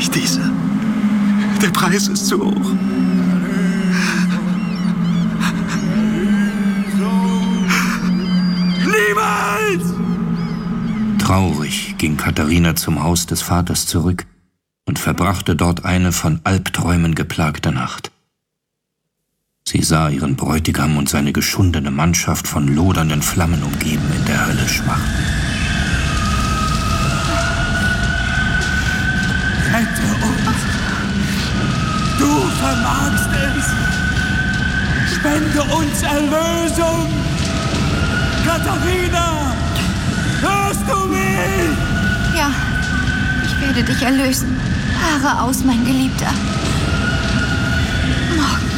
nicht diese. Der Preis ist zu hoch. Niemals! Traurig ging Katharina zum Haus des Vaters zurück und verbrachte dort eine von Albträumen geplagte Nacht. Sie sah ihren Bräutigam und seine geschundene Mannschaft von lodernden Flammen umgeben in der Hölle schmachten. Rette uns! Du vermagst es! Spende uns Erlösung! Katharina! Hörst du mich? Ja, ich werde dich erlösen. Haare aus, mein Geliebter. Morgen.